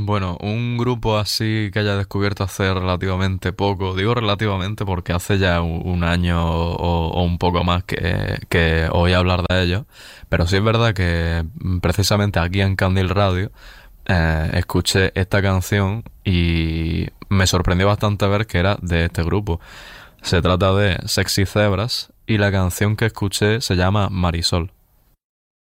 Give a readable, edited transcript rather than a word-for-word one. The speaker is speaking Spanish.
Bueno, un grupo así que haya descubierto hace relativamente poco, digo relativamente porque hace ya un año o un poco más que oí hablar de ellos, pero sí es verdad que precisamente aquí en Candil Radio escuché esta canción y me sorprendió bastante ver que era de este grupo. Se trata de Sexy Zebras y la canción que escuché se llama Marisol.